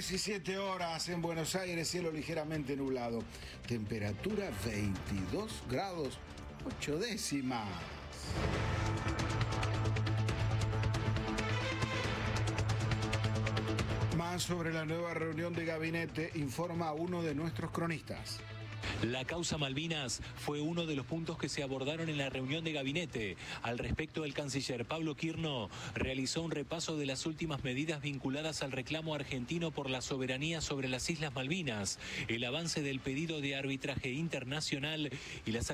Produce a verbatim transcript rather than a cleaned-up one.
diecisiete horas en Buenos Aires, cielo ligeramente nublado. Temperatura veintidós grados, ocho décimas. Más sobre la nueva reunión de gabinete informa uno de nuestros cronistas. La causa Malvinas fue uno de los puntos que se abordaron en la reunión de gabinete. Al respecto, el canciller Pablo Quirno realizó un repaso de las últimas medidas vinculadas al reclamo argentino por la soberanía sobre las Islas Malvinas, el avance del pedido de arbitraje internacional y las